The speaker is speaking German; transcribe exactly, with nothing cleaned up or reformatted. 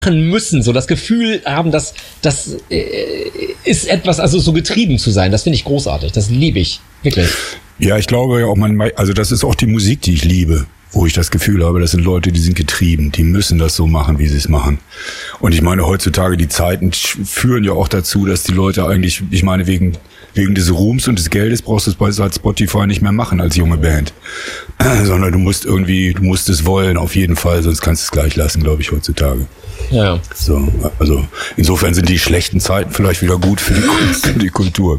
müssen, so das Gefühl haben, dass das äh, ist etwas, also so getrieben zu sein, das finde ich großartig, das liebe ich, wirklich. Ja, ich glaube ja auch, man, also das ist auch die Musik, die ich liebe, wo ich das Gefühl habe, das sind Leute, die sind getrieben, die müssen das so machen, wie sie es machen. Und ich meine, heutzutage die Zeiten führen ja auch dazu, dass die Leute eigentlich, ich meine, wegen wegen des Ruhms und des Geldes brauchst du es bei Spotify nicht mehr machen als junge Band, sondern du musst irgendwie, du musst es wollen auf jeden Fall, sonst kannst du es gleich lassen, glaube ich, heutzutage. Ja. So, also insofern sind die schlechten Zeiten vielleicht wieder gut für die, für die Kultur.